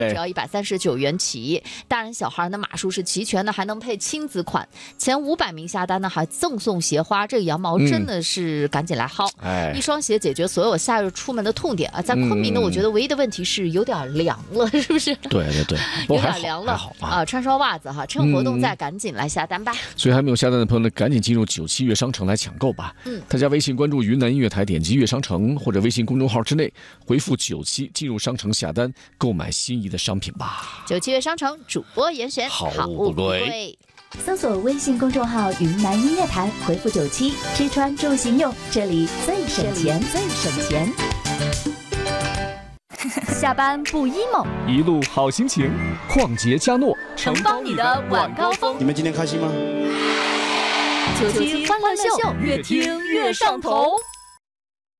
只要139元起。大人小孩呢码数是齐全的，还能配亲子款。前500名下单呢还赠送鞋花，这个羊毛真的是赶紧来薅。一双鞋解决所有夏日出门的痛点啊！在昆明呢，我觉得唯一的问题是有点凉了，是不是？ 对， 有点凉了啊！穿双袜子哈，趁活动在赶紧来下单吧。 所以还没有下单的朋友呢，赶紧进入97悦商城来抢购吧。大家微信关注云南音乐台，点击悦商城或者微信公众号之内回复97进入商城下单，购买心仪的商品吧。 97悦商城主播严选， 好物不贵。 搜索微信公众号云南音乐台，回复97，吃穿住行用，这里最省钱，最省钱。下班不 emo， 一路好心情，旷杰嘉诺承包你的晚高峰。 你们今天开心吗？ 97欢乐秀，越听越上头。